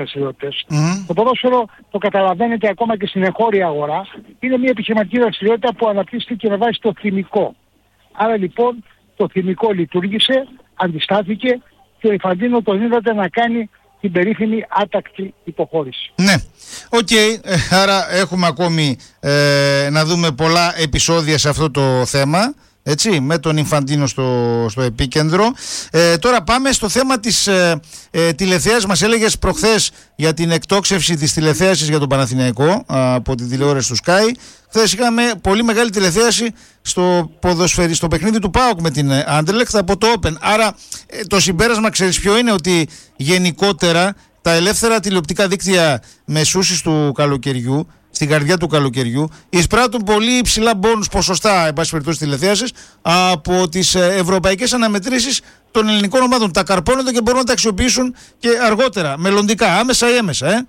δραστηριότητες. Το ποδόσφαιρο, το καταλαβαίνετε ακόμα και στην εγχώρια αγορά, είναι μια επιχειρηματική δραστηριότητα που αναπτύσσεται με βάση το θυμικό. Άρα λοιπόν το θυμικό λειτουργήσε, αντιστάθηκε και ο Ιφαντίνο τον είδατε να κάνει την περίφημη άτακτη υποχώρηση. Ναι, οκ. Άρα έχουμε ακόμη να δούμε πολλά επεισόδια σε αυτό το θέμα. Έτσι, με τον Ινφαντίνο στο επίκεντρο. Τώρα πάμε στο θέμα της τηλεθέασης. Μας έλεγες προχθές για την εκτόξευση της τηλεθέασης για τον Παναθηναϊκό από την τηλεόραση του Sky. Χθες είχαμε πολύ μεγάλη τηλεθέαση στο παιχνίδι του ΠΑΟΚ με την Anderlecht από το Open. Άρα το συμπέρασμα, ξέρεις ποιο είναι, ότι γενικότερα τα ελεύθερα τηλεοπτικά δίκτυα μεσούσης του καλοκαιριού, στην καρδιά του καλοκαιριού, εισπράττουν πολύ υψηλά μπόνους ποσοστά, εν πάση περιπτώσει, τηλεθέασης από τις ευρωπαϊκές αναμετρήσεις των ελληνικών ομάδων. Τα καρπώνονται και μπορούν να τα αξιοποιήσουν και αργότερα, μελλοντικά, άμεσα ή έμεσα.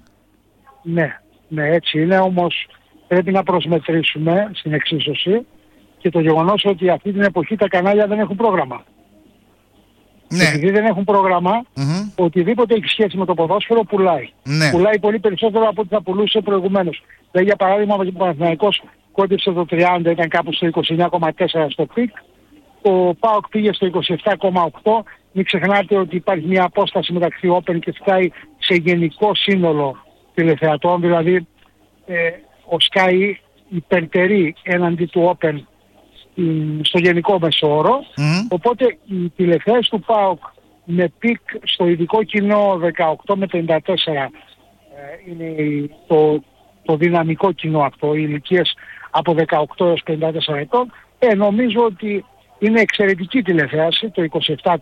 Ναι, έτσι είναι, όμως πρέπει να προσμετρήσουμε στην εξίσωση και το γεγονός ότι αυτή την εποχή τα κανάλια δεν έχουν πρόγραμμα. Ναι. Επειδή δεν έχουν πρόγραμμα, οτιδήποτε έχει σχέση με το ποδόσφαιρο πουλάει. Ναι. Πουλάει πολύ περισσότερο από ό,τι θα πουλούσε προηγουμένως. Δηλαδή, για παράδειγμα, ο Παναθηναϊκός κόντεψε το 30, ήταν κάπου στο 29,4 στο πικ. Ο ΠΑΟΚ πήγε στο 27,8. Μην ξεχνάτε ότι υπάρχει μια απόσταση μεταξύ Open και Sky σε γενικό σύνολο τηλεθεατών. Δηλαδή, ο Sky υπερτερεί έναντι του Open στο γενικό μεσόωρο. Οπότε οι τηλεθέσεις του ΠΑΟΚ με πικ στο ειδικό κοινό 18 με 54 είναι το δυναμικό κοινό αυτό, οι ηλικίες από 18 έως 54 ετών. Νομίζω ότι είναι εξαιρετική τηλεθέαση το 27,8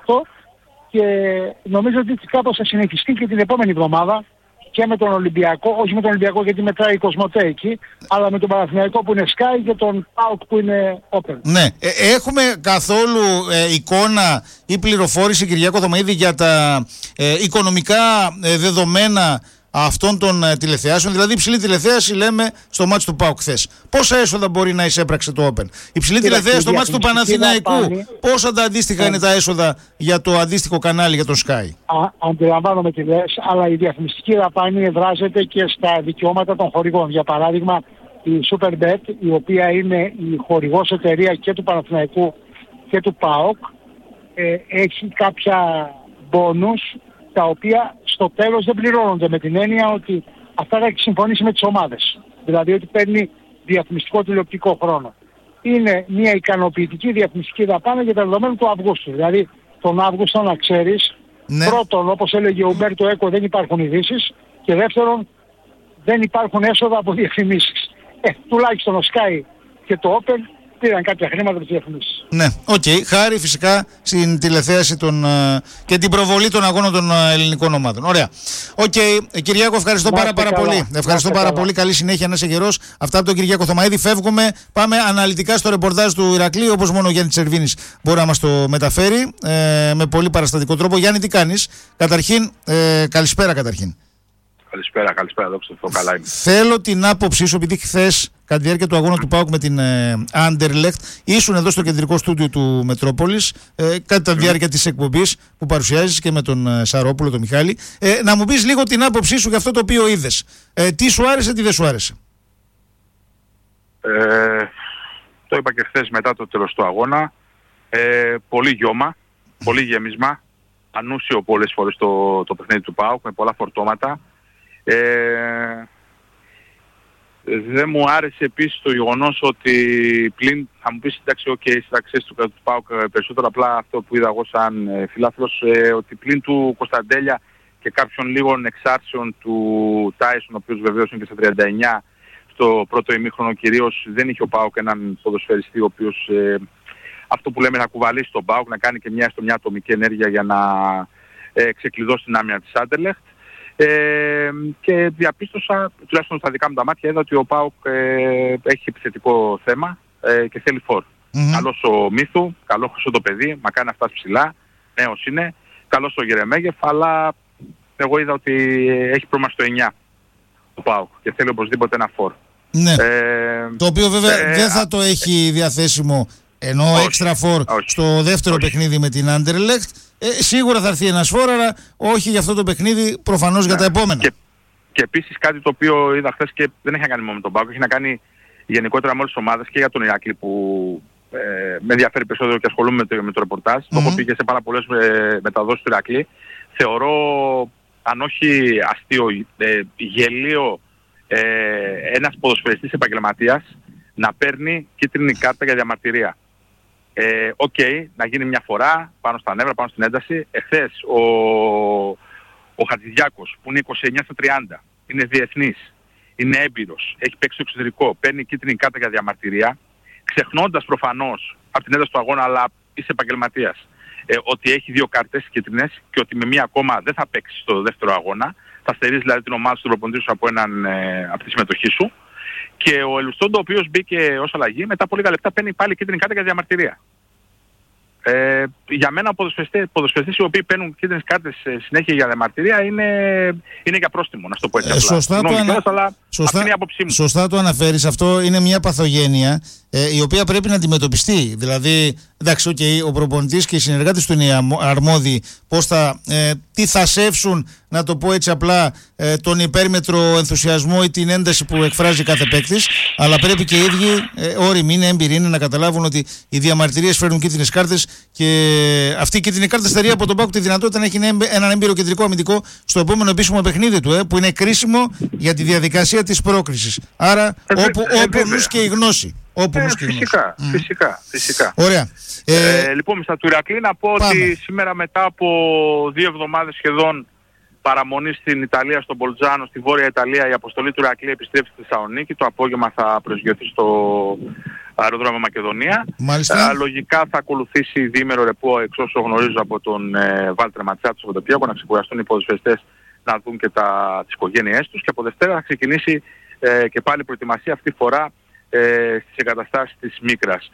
και νομίζω ότι κάπως θα συνεχιστεί και την επόμενη εβδομάδα και με τον Ολυμπιακό, όχι με τον Ολυμπιακό γιατί μετράει η Κοσμοτέ εκεί, αλλά με τον Παναθηναϊκό που είναι Sky και τον ΠΑΟΚ που είναι Open. Ναι. Έχουμε καθόλου εικόνα ή πληροφόρηση, Κυριάκο Θωμαίδη, για τα οικονομικά δεδομένα αυτών των τηλεθεάσεων? Δηλαδή, υψηλή τηλεθέαση λέμε στο μάτς του ΠΑΟΚ χθες. Πόσα έσοδα μπορεί να εισέπραξε το Open? Υψηλή τηλεθέαση στο μάτς του Παναθηναϊκού. Πόσα τα αντίστοιχα είναι τα έσοδα για το αντίστοιχο κανάλι για τον Sky? Αντιλαμβάνομαι τι λες, αλλά η διαφημιστική δαπάνη εδράζεται και στα δικαιώματα των χορηγών. Για παράδειγμα, η Superbet, η οποία είναι η χορηγός εταιρεία και του Παναθηναϊκού και του ΠΑΟΚ, έχει κάποια μπόνους τα οποία στο τέλος δεν πληρώνονται, με την έννοια ότι αυτά θα έχει συμφωνήσει με τις ομάδες. Δηλαδή ότι παίρνει διαφημιστικό τηλεοπτικό χρόνο. Είναι μια ικανοποιητική διαφημιστική δαπάνη για τα δεδομένα του Αυγούστου. Δηλαδή τον Αύγουστο, να ξέρεις, πρώτον, όπως έλεγε ο Ουμπέρτο Έκο, δεν υπάρχουν ειδήσεις, και δεύτερον, δεν υπάρχουν έσοδα από διαφημίσεις. Τουλάχιστον ο Sky και το Open πήραν κάποια χρήματα από τις διαφημίσεις. Ναι, οκ. Χάρη φυσικά στην τηλεθέαση και την προβολή των αγώνων των ελληνικών ομάδων. Ωραία. Οκ. Κυριάκο, ευχαριστώ πάρα πολύ. Ευχαριστώ πάρα πολύ. Καλή συνέχεια, να είσαι γερός. Αυτά από τον Κυριάκο Θωμαίδη. Φεύγουμε. Πάμε αναλυτικά στο ρεπορτάζ του Ηρακλή, όπως μόνο ο Γιάννης Τσερβίνης μπορεί να μας το μεταφέρει με πολύ παραστατικό τρόπο. Γιάννη, τι κάνεις? Καταρχήν, καλησπέρα καταρχήν. Καλησπέρα, δόξα τω καλά είμαι. Θέλω την άποψή σου, επειδή χθες κατά τη διάρκεια του αγώνα του ΠΑΟΚ με την Anderlecht ήσουν εδώ στο κεντρικό στούντιο του Μετρόπολης κατά τη διάρκεια της εκπομπής που παρουσιάζεις και με τον Σαρόπουλο, τον Μιχάλη, να μου πεις λίγο την άποψή σου για αυτό το οποίο είδες. Τι σου άρεσε, τι δεν σου άρεσε? Το είπα και χθες μετά το τέλος του αγώνα. Πολύ γιώμα, πολύ γέμισμα, ανούσιο πολλές φορές το παιχνίδι του ΠΑΟΚ με πολλά φορτώματα. Δεν μου άρεσε επίσης το γεγονός ότι πλην, θα μου πεις εντάξει, στις αξίες του ΠΑΟΚ περισσότερο, απλά αυτό που είδα εγώ σαν φιλάθλος, ότι πλην του Κωνσταντέλια και κάποιων λίγων εξάρσεων του Τάισον, ο οποίος βεβαίως είναι και στα 39, στο πρώτο ημίχρονο κυρίως, δεν είχε ο ΠΑΟΚ έναν ποδοσφαιριστή ο οποίος αυτό που λέμε να κουβαλήσει τον ΠΑΟΚ, να κάνει και μια ατομική ενέργεια για να ξεκλειδώσει την άμυνα της Anderlecht. Και διαπίστωσα, τουλάχιστον στα δικά μου τα μάτια, είδα ότι ο ΠΑΟΚ έχει επιθετικό θέμα και θέλει φόρ. Καλός ο Μύθου, καλός το παιδί, μακάρι να φτάσει ψηλά, νέος είναι, καλός ο Γερεμέγεφ, αλλά εγώ είδα ότι έχει πρόβλημα στο 9 ο ΠΑΟΚ και θέλει οπωσδήποτε ένα φόρ. Ναι. Το οποίο βέβαια δεν θα το έχει διαθέσιμο, ενώ έξτρα φόρ στο δεύτερο παιχνίδι με την Anderlecht. σίγουρα θα έρθει ένας φόρ, αλλά όχι για αυτό το παιχνίδι, προφανώς για τα επόμενα. Και επίσης κάτι το οποίο είδα χθες και δεν έχει να κάνει μόνο με τον ΠΑΟΚ, έχει να κάνει γενικότερα με όλες τις ομάδες και για τον Ηράκλειο που με ενδιαφέρει περισσότερο και ασχολούμαι με το ρεπορτάζ. Το έχω πει και σε πάρα πολλές μεταδόσεις του Ηράκλειο. Θεωρώ, αν όχι αστείο, γελίο, ένας ποδοσφαιριστής επαγγελματίας να παίρνει κίτρινη κάρτα για διαμαρτυρία. Να γίνει μια φορά πάνω στα νεύρα, πάνω στην ένταση. Εχθές ο Χατζηδιάκος που είναι 29-30, είναι διεθνής, είναι έμπειρος, έχει παίξει στο εξωτερικό, παίρνει κίτρινη κάρτα για διαμαρτυρία, ξεχνώντας προφανώς από την ένταση του αγώνα, αλλά είσαι επαγγελματίας, ότι έχει 2 κάρτες κίτρινες και ότι με μία ακόμα δεν θα παίξει στο δεύτερο αγώνα, θα στερείς δηλαδή την ομάδα του προπονητή σου από τη συμμετοχή σου. Και ο Ελουστόντο, ο οποίος μπήκε ως αλλαγή, μετά από λίγα λεπτά παίρνει πάλι κίτρινη κάρτα για διαμαρτυρία. Για μένα ποδοσφαιριστές οι οποίοι παίρνουν κίτρινες κάρτες συνέχεια για διαμαρτυρία είναι για πρόστιμο, να το πω έτσι. Σωστά το αναφέρεις. Αυτό είναι μια παθογένεια η οποία πρέπει να αντιμετωπιστεί. Δηλαδή, εντάξει, ο προπονητής και οι συνεργάτες του είναι αρμόδιοι τι θα σέψουν, να το πω έτσι απλά, τον υπέρμετρο ενθουσιασμό ή την ένταση που εκφράζει κάθε παίκτης, αλλά πρέπει και οι ίδιοι όριμοι είναι, έμπειροι είναι, να καταλάβουν ότι οι διαμαρτυρίες φέρνουν κίτρινες κάρτες και αυτή η κίτρινη κάρτα στερεί από τον ΠΑΟΚ τη δυνατότητα να έχει έναν έμπειρο κεντρικό αμυντικό στο επόμενο επίσημο παιχνίδι του, που είναι κρίσιμο για τη διαδικασία της πρόκρισης. Άρα όπου νους και η γνώση. Φυσικά. Ωραία. Λοιπόν, στα του Ηρακλή να πω ότι σήμερα μετά από 2 εβδομάδες σχεδόν παραμονή στην Ιταλία, στον Μπολτζάνο, στη Βόρεια Ιταλία, η αποστολή του Ηρακλή επιστρέφει στη Θεσσαλονίκη. Το απόγευμα θα προσγειωθεί στο αεροδρόμιο Μακεδονία. Λογικά θα ακολουθήσει διήμερο ρεπό, εξ όσο γνωρίζω, από τον Βάλτερ Ματσά του Σαββατοκύριακο, να ξεκουραστούν οι ποδοσφαιριστές, να δουν και τις οικογένειές τους. Και από Δευτέρα θα ξεκινήσει και πάλι προετοιμασία, αυτή τη φορά στις εγκαταστάσεις της Μίκρας.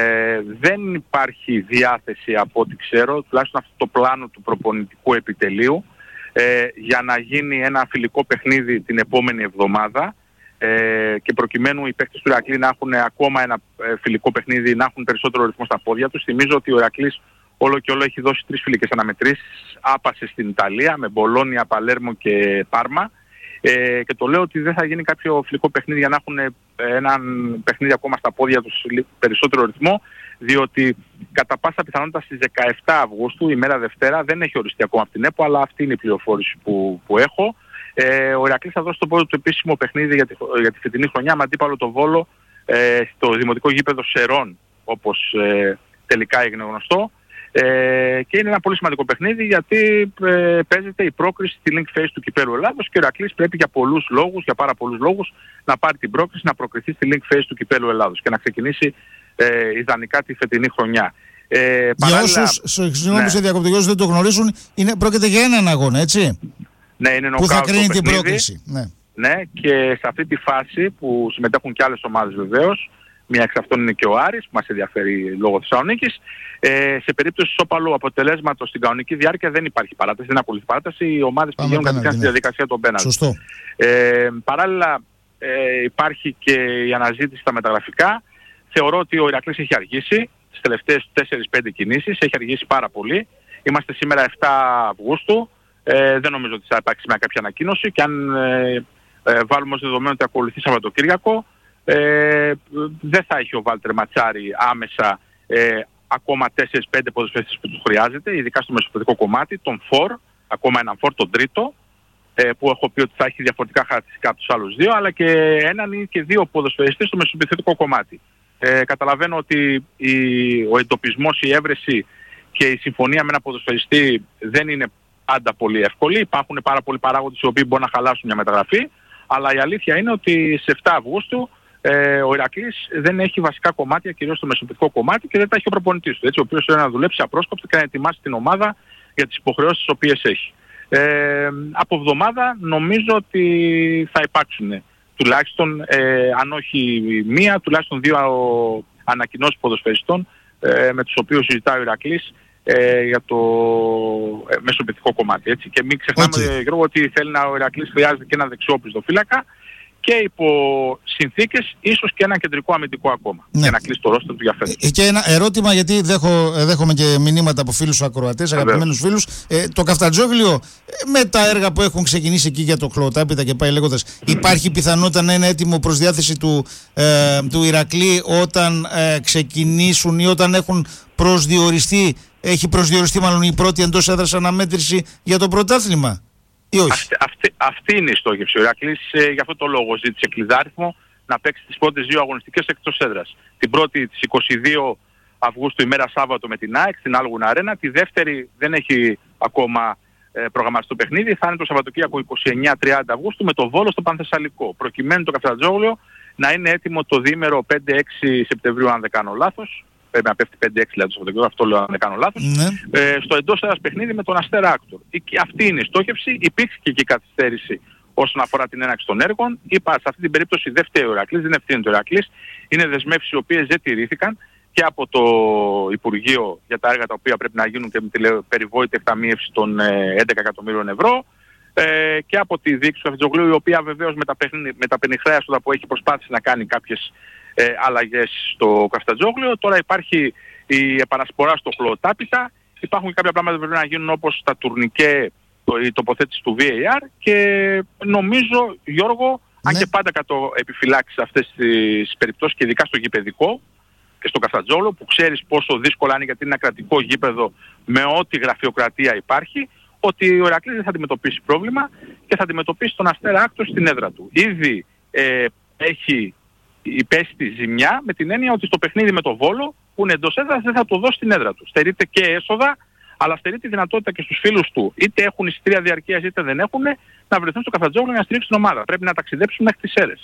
Δεν υπάρχει διάθεση, από ό,τι ξέρω, τουλάχιστον αυτό το πλάνο του προπονητικού επιτελείου, για να γίνει ένα φιλικό παιχνίδι την επόμενη εβδομάδα, και προκειμένου οι παίκτες του Ηρακλή να έχουν ακόμα ένα φιλικό παιχνίδι, να έχουν περισσότερο ρυθμό στα πόδια τους. Θυμίζω ότι ο Ηρακλής όλο και όλο έχει δώσει 3 φιλικές αναμετρήσεις, άπασε στην Ιταλία με Μπολόνια, Παλέρμο και Πάρμα, και το λέω ότι δεν θα γίνει κάποιο φιλικό παιχνίδι για να έχουν έναν παιχνίδι ακόμα στα πόδια τους περισσότερο ρυθμό, διότι κατά πάσα πιθανότητα στις 17 Αυγούστου, ημέρα Δευτέρα, δεν έχει οριστεί ακόμα από την ΕΠΟ, αλλά αυτή είναι η πληροφόρηση που έχω. Ο Ηρακλής θα δώσει το πρώτο του επίσημο παιχνίδι για τη φετινή χρονιά με αντίπαλο το Βόλο, στο δημοτικό γήπεδο Σερών, όπως τελικά έγινε γνωστό. Και είναι ένα πολύ σημαντικό παιχνίδι, γιατί παίζεται η πρόκριση στη link phase του Κυπέλλου Ελλάδος και ο Ηρακλής πρέπει για πάρα πολλούς λόγους να πάρει την πρόκριση, να προκριθεί στη link phase του Κυπέλλου Ελλάδος και να ξεκινήσει ιδανικά τη φετινή χρονιά. Για όσους σε διακοπτικούς δεν το γνωρίζουν, πρόκειται για έναν αγώνα, έτσι? Ναι, είναι που θα κρίνει την πρόκριση. Ναι, και σε αυτή τη φάση που συμμετέχουν και άλλες ομάδες βεβαίως, μία εξ αυτών είναι και ο Άρης, που μας ενδιαφέρει λόγω Θεσσαλονίκης. Σε περίπτωση ισόπαλου αποτελέσματος στην κανονική διάρκεια δεν υπάρχει παράταση, δεν ακολουθεί παράταση. Οι ομάδες πηγαίνουν κατευθείαν στη διαδικασία των πέναλτι. Σωστό. Παράλληλα υπάρχει και η αναζήτηση στα μεταγραφικά. Θεωρώ ότι ο Ηρακλής έχει αργήσει στις τελευταίες 4-5 κινήσεις, έχει αργήσει πάρα πολύ. Είμαστε σήμερα 7 Αυγούστου. Δεν νομίζω ότι θα υπάρξει μια κάποια ανακοίνωση, και αν βάλουμε ως δεδομένο ότι ακολουθεί Σαββατοκύριακο, δεν θα έχει ο Βάλτερ Ματσάρη άμεσα ακόμα 4-5 ποδοσφαιριστές που του χρειάζεται, ειδικά στο μεσοπαιδικό κομμάτι, τον φορ, ακόμα έναν φορ, τον τρίτο, που έχω πει ότι θα έχει διαφορετικά χαρακτηριστικά από τους άλλους 2, αλλά και έναν ή και 2 ποδοσφαιριστές στο μεσοπαιδικό κομμάτι. Καταλαβαίνω ότι ο εντοπισμός, η έβρεση και η συμφωνία με ένα ποδοσφαιριστή δεν είναι πάντα πολύ εύκολη. Υπάρχουν πάρα πολλοί παράγοντες οι οποίοι μπορούν να χαλάσουν μια μεταγραφή, αλλά η αλήθεια είναι ότι σε 7 Αυγούστου ο Ηρακλής δεν έχει βασικά κομμάτια, κυρίως στο μεσοπαιδικό κομμάτι, και δεν τα έχει ο προπονητής του, έτσι, ο οποίος θέλει να δουλέψει απρόσκοπτα και να ετοιμάσει την ομάδα για τις υποχρεώσεις τις οποίες έχει. Από εβδομάδα νομίζω ότι θα υπάρξουν τουλάχιστον, αν όχι μία, τουλάχιστον 2 ανακοινώσεις ποδοσφαιριστών με τους οποίους συζητάει ο Ηρακλής για το μεσοπαιδικό κομμάτι. Έτσι. Και μην ξεχνάμε, Γιώργο, ότι θέλει ο Ηρακλής χρειάζεται και ένα δεξιόπιστο φύλακα, και υπό συνθήκες ίσως και ένα κεντρικό αμυντικό ακόμα, για να κλείσει το ρόστερ του για φέτος. Και ένα ερώτημα, γιατί δέχομαι και μηνύματα από φίλους ακροατές, αγαπημένους φίλους. Το Καφτατζόγλιο, με τα έργα που έχουν ξεκινήσει εκεί για το χλωοτάπητα και πάει λέγοντας, υπάρχει πιθανότητα να είναι έτοιμο προς διάθεση του Ηρακλή όταν ξεκινήσουν ή όταν έχουν προσδιοριστεί, έχει προσδιοριστεί μάλλον η πρώτη εντός έδρας αναμέτρηση για το πρωτάθλημα, ή όχι? Αυτή είναι η στόχευση. Ο Ηρακλής για αυτό το λόγο ζήτησε κλειδάριθμο να παίξει τις πρώτες 2 αγωνιστικές εκτός έδρας. Την πρώτη της 22 Αυγούστου, ημέρα Σάββατο, με την ΑΕΚ στην Άλγουνα Αρένα. Τη δεύτερη δεν έχει ακόμα προγραμματιστεί το παιχνίδι. Θα είναι το Σαββατοκύριακο 29-30 Αυγούστου με το Βόλο στο Πανθεσσαλικό. Προκειμένου το Καφτατζόγλιο να είναι έτοιμο το διήμερο 5-6 Σεπτεμβρίου, αν δεν κάνω λάθος. Πρέπει να πέφτει 5-6 δηλαδή το Σαββατοκύριακο, αυτό λέω αν δεν κάνω λάθος. Στο εντός έδρας παιχνίδι με τον Αστέρα Άκτορ. Αυτή είναι η στόχευση. Υπήρξε και εκεί καθυστέρηση όσον αφορά την έναρξη των έργων. Είπα, σε αυτή την περίπτωση δεν φταίει ο Ηρακλής, δεν ευθύνει το Ηρακλής. Είναι δεσμεύσεις οι οποίες δεν τηρήθηκαν και από το Υπουργείο για τα έργα τα οποία πρέπει να γίνουν και με τη περιβόητη εκταμείευση των 11 εκατομμύριων ευρώ και από τη διοίκηση του Καφτατζόγλιου, η οποία βεβαίως με τα πενιχρά έσοδα που έχει προσπάθησε να κάνει κάποιες αλλαγές στο Καφτατζόγλιο. Τώρα υπάρχει η επανασπορά στο χλωοτάπητα, υπάρχουν κάποια πράγματα που πρέπει να γίνουν, όπως τα τουρνικέ, η τοποθέτηση του VAR, και νομίζω, Γιώργο, αν και πάντα κατ' επιφυλάξεις αυτές τις περιπτώσεις και ειδικά στο γηπεδικό και στο Καφτατζόγλιο, που ξέρεις πόσο δύσκολα είναι γιατί είναι ένα κρατικό γήπεδο με ό,τι γραφειοκρατία υπάρχει, ότι ο Ηρακλής δεν θα αντιμετωπίσει πρόβλημα και θα αντιμετωπίσει τον Αστέρα Άκτορ στην έδρα του. Ήδη έχει υπέστη τη ζημιά με την έννοια ότι στο παιχνίδι με το Βόλο, που είναι εντός έδρας, δεν θα το δώσει στην έδρα του. Στερείται και έσοδα, αλλά στερεί τη δυνατότητα και στους φίλους του, είτε έχουν εισιτήρια διαρκείας είτε δεν έχουν, να βρεθούν στο Καφτατζόγλιο να στηρίξουν την ομάδα. Πρέπει να ταξιδέψουν μέχρι τις Σέρρες.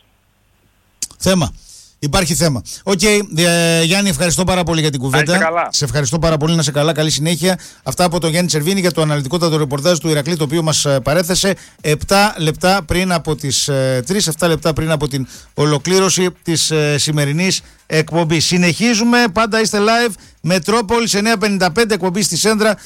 Θέμα. Υπάρχει θέμα. Οκ, Γιάννη, ευχαριστώ πάρα πολύ για την κουβέντα. Σε ευχαριστώ πάρα πολύ, να σε καλά, καλή συνέχεια. Αυτά από τον Γιάννη Τσερβίνη για το αναλυτικότατο ρεπορτάζ του Ηρακλή, το οποίο μας παρέθεσε 7 λεπτά πριν από τις 3, 7 λεπτά πριν από την ολοκλήρωση της σημερινής εκπομπής. Συνεχίζουμε, πάντα είστε live. Μετρόπολης 9:55, εκπομπή στη Σέντρα.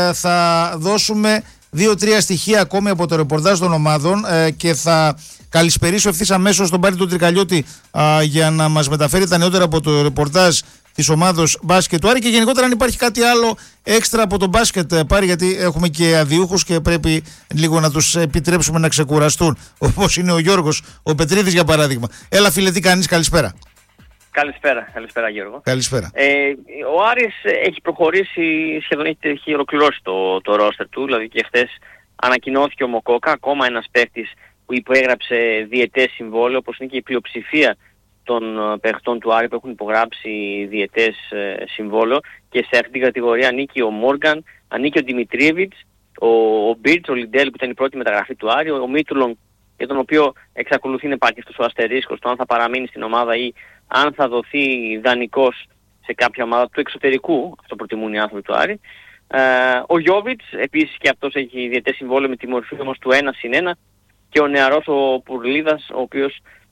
Θα δώσουμε 2-3 στοιχεία ακόμη από το ρεπορτάζ των ομάδων και θα καλησπερίσω ευθύς αμέσως τον Πάρη του Τρικαλιώτη για να μας μεταφέρει τα νεότερα από το ρεπορτάζ της ομάδος μπάσκετ του Άρη, και γενικότερα αν υπάρχει κάτι άλλο έξτρα από το μπάσκετ, Πάρη, γιατί έχουμε και αδιούχους και πρέπει λίγο να τους επιτρέψουμε να ξεκουραστούν, όπως είναι ο Γιώργος, ο Πετρίδης για παράδειγμα. Έλα φίλε, τι κάνεις, καλησπέρα. Καλησπέρα Γιώργο. Καλησπέρα. Ο Άρης έχει προχωρήσει, σχεδόν έχει ολοκληρώσει το ρόστερ του, δηλαδή και χθες ανακοινώθηκε ο Μοκόκα, ακόμα ένας παίκτης που υπέγραψε διετές συμβόλαιο, όπως είναι και η πλειοψηφία των παίχτων του Άρη που έχουν υπογράψει διετές συμβόλαιο, και σε αυτή την κατηγορία ανήκει ο Μόργαν, ανήκει ο Δημητρίεβιτς, ο Μπίρτς, ο Λιντέλ που ήταν η πρώτη μεταγραφή του Άρη, ο Μίτουλον, για τον οποίο εξακολουθεί να υπάρχει αυτός ο αστερίσκος, το αν θα παραμείνει στην ομάδα ή αν θα δοθεί δανεικός σε κάποια ομάδα του εξωτερικού, αυτό προτιμούν οι άνθρωποι του Άρη. Ο Γιόβιτς, επίσης και αυτός έχει διετές συμβόλαιο με τη μορφή όμως του 1+1, και ο νεαρός ο Πουρλίδας, ο οποίος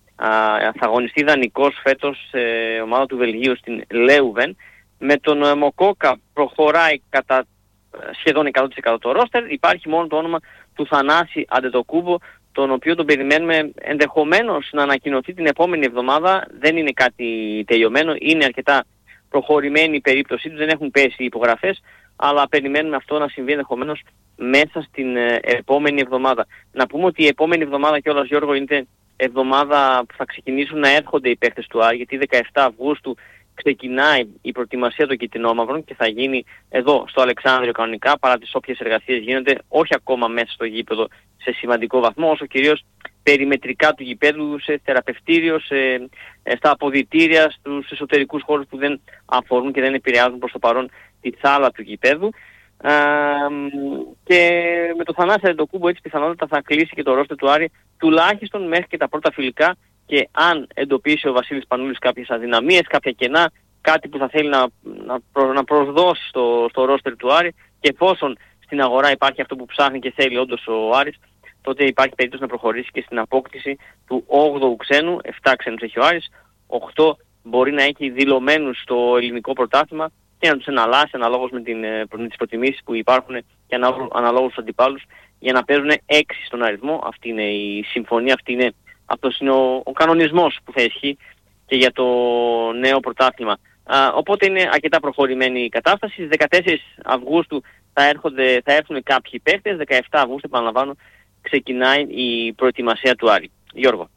θα αγωνιστεί δανεικός φέτος σε ομάδα του Βελγίου στην Λέουβεν. Με τον Μοκόκα προχωράει κατά σχεδόν 100% το ρόστερ. Υπάρχει μόνο το όνομα του Θανάση Αντετοκούμπο, τον οποίο τον περιμένουμε ενδεχομένως να ανακοινωθεί την επόμενη εβδομάδα. Δεν είναι κάτι τελειωμένο, είναι αρκετά προχωρημένη η περίπτωσή του, δεν έχουν πέσει οι υπογραφές, αλλά περιμένουμε αυτό να συμβεί ενδεχομένως μέσα στην επόμενη εβδομάδα. Να πούμε ότι η επόμενη εβδομάδα κιόλας, Γιώργο, είναι εβδομάδα που θα ξεκινήσουν να έρχονται οι παίκτες του Άρη, γιατί 17 Αυγούστου ξεκινάει η προετοιμασία των κιτρινόμαυρων και θα γίνει εδώ στο Αλεξάνδριο κανονικά, παρά τις όποιες εργασίες γίνονται, όχι ακόμα μέσα στο γήπεδο σε σημαντικό βαθμό, όσο κυρίως περιμετρικά του γηπέδου, σε θεραπευτήριο, στα αποδυτήρια, στους εσωτερικούς χώρους που δεν αφορούν και δεν επηρεάζουν προς το παρόν τη θάλα του γηπέδου. Και με το Θανάση Αντετοκούμπο έτσι πιθανότατα θα κλείσει και το ρόστερ του Άρη τουλάχιστον μέχρι και τα πρώτα φιλικά, και αν εντοπίσει ο Βασίλης Πανούλης κάποιες αδυναμίες, κάποια κενά, κάτι που θα θέλει να προσδώσει στο ρόστερ του Άρη, και εφόσον στην αγορά υπάρχει αυτό που ψάχνει και θέλει όντως ο Άρης, τότε υπάρχει περίπτωση να προχωρήσει και στην απόκτηση του 8ου ξένου. 7 ξένους έχει ο Άρης, 8 μπορεί να έχει δηλωμένους στο ελληνικό πρωτάθλημα και να τους εναλλάσσει αναλόγως με τις προτιμήσεις που υπάρχουν και αναλόγως στους αντιπάλους, για να παίζουν 6 στον αριθμό. Αυτή είναι η συμφωνία, αυτή είναι αυτός είναι ο κανονισμός που θα ισχύει και για το νέο πρωτάθλημα. Οπότε είναι αρκετά προχωρημένη η κατάσταση. Στις 14 Αυγούστου θα έρθουν κάποιοι παίκτες. 17 Αυγούστου, επαναλαμβάνω, ξεκινάει η προετοιμασία του Άρη. Γιώργο.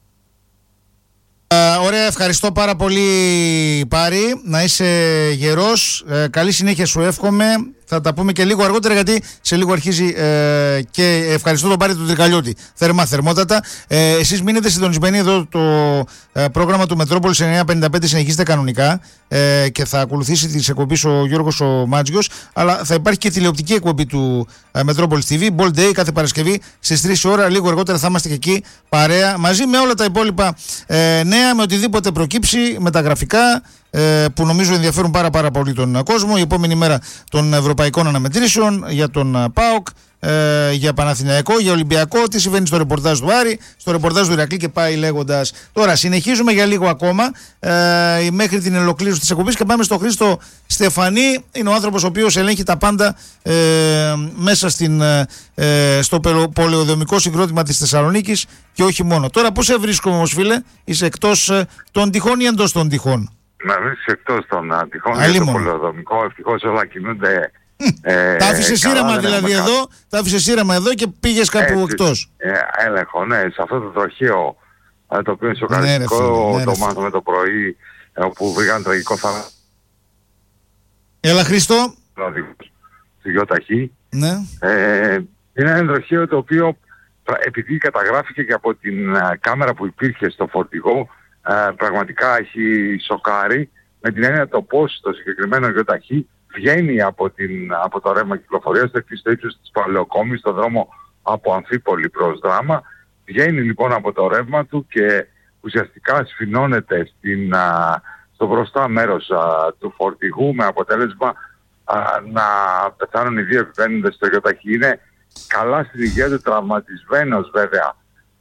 Ωραία, ευχαριστώ πάρα πολύ Πάρη, να είσαι γερός, καλή συνέχεια σου εύχομαι, θα τα πούμε και λίγο αργότερα γιατί σε λίγο αρχίζει και ευχαριστώ τον Πάρη του Τρικαλιώτη, θερμότατα. Εσείς μείνετε συντονισμένοι εδώ, το πρόγραμμα του Μετρόπολης 955 συνεχίζεται κανονικά και θα ακολουθήσει τις εκπομπής ο Γιώργος ο Μάτζιος, αλλά θα υπάρχει και τηλεοπτική εκπομπή του Μετρόπολης TV, Ball Day, κάθε Παρασκευή στις 3 ώρα, λίγο αργότερα θα είμαστε και εκεί παρέα, μαζί με όλα τα υπόλοιπα νέα, με οτιδήποτε προκύψει, με τα γραφικά που νομίζω ενδιαφέρουν πάρα πολύ τον κόσμο. Η επόμενη μέρα των ευρωπαϊκών αναμετρήσεων για τον ΠΑΟΚ, για Παναθηναϊκό, για Ολυμπιακό, τι συμβαίνει στο ρεπορτάζ του Άρη, στο ρεπορτάζ του Ηρακλή και πάει λέγοντας. Τώρα συνεχίζουμε για λίγο ακόμα μέχρι την ολοκλήρωση της εκπομπής και πάμε στο Χρήστο Στεφανή. Είναι ο άνθρωπος ο οποίος ελέγχει τα πάντα μέσα στο πολεοδομικό συγκρότημα της Θεσσαλονίκης και όχι μόνο. Τώρα πώς σε βρίσκομαι όμως φίλε, είσαι εκτός των τυχών ή εντός των τυχών? Να βρίσκεις εκτός των τυχών για το πολεοδομικό, ευτυχώς όλα κινούνται. Τα άφησες σύραμα δηλαδή εδώ, τα άφησες σύραμα εδώ και πήγες κάπου εκτός. Έλεγχο, ναι, σε αυτό το τροχείο το οποίο είναι σοκαριστικό, το μάθαμε το πρωί όπου βρήκαν τραγικό θάνατο. Έλα Χρήστο. Στη Γιοταχή. Ναι. Είναι ένα τροχείο το οποίο επειδή καταγράφηκε και από την κάμερα που υπήρχε στο φορτηγό, πραγματικά έχει σοκάρει με την έννοια το πώς το συγκεκριμένο Γιοταχή βγαίνει από το ρεύμα κυκλοφορίας στο ύψος της Παλαιοκόμης, στον δρόμο από Αμφίπολη προς Δράμα. Βγαίνει λοιπόν από το ρεύμα του και ουσιαστικά σφινώνεται στο μπροστά μέρος του φορτηγού με αποτέλεσμα να πεθάνουν οι δύο επιβαίνοντες στο Γιοταχή. Είναι καλά στην υγεία του, τραυματισμένος βέβαια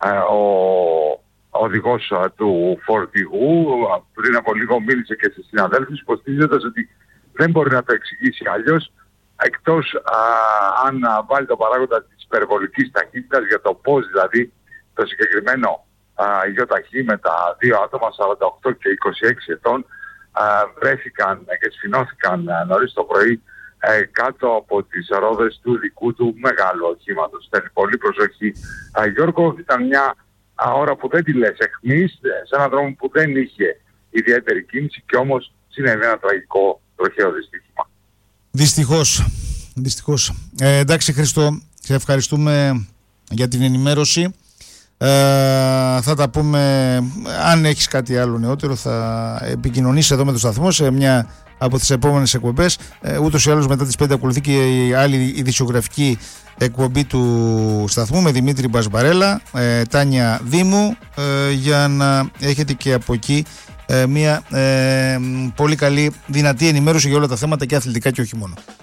ο οδηγός του φορτηγού. Πριν από λίγο μίλησε και στις συναδέλφους υποστηρίζοντας ότι δεν μπορεί να το εξηγήσει αλλιώς εκτός αν βάλει το παράγοντα της υπερβολικής ταχύτητας για το πώς δηλαδή το συγκεκριμένο Γιοταχή με τα δύο άτομα 48 και 26 ετών βρέθηκαν και σφινώθηκαν νωρίς το πρωί κάτω από τις ρόδες του δικού του μεγάλου οχήματος. Θέλει πολύ προσοχή. Γιώργο, ήταν μια ώρα που δεν τη λες εχμής, σε έναν δρόμο που δεν είχε ιδιαίτερη κίνηση και όμως συνέβη ένα τραγικό τροχαίο δυστύχημα. Δυστυχώς. Εντάξει Χριστό, σε ευχαριστούμε για την ενημέρωση. Θα τα πούμε, αν έχεις κάτι άλλο νεότερο θα επικοινωνήσεις εδώ με το σταθμό σε μια από τις επόμενες εκπομπές. Ούτως ή άλλως μετά τις 5 ακολουθεί και η άλλη ειδησιογραφική εκπομπή του σταθμού με Δημήτρη Μπασμπαρέλα, Τάνια Δήμου, για να έχετε και από εκεί μια πολύ καλή δυνατή ενημέρωση για όλα τα θέματα και αθλητικά και όχι μόνο.